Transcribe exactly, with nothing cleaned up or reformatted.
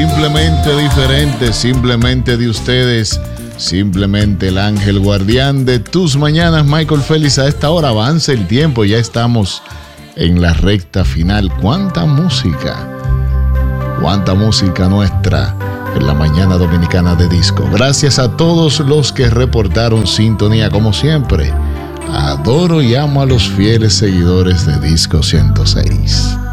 simplemente diferente, simplemente de ustedes, simplemente el ángel guardián de tus mañanas, Michael Félix. A esta hora avanza el tiempo, ya estamos en la recta final. ¿Cuánta música? ¿Cuánta música nuestra en la mañana dominicana de disco? Gracias a todos los que reportaron sintonía, como siempre. Adoro y amo a los fieles seguidores de Disco ciento seis.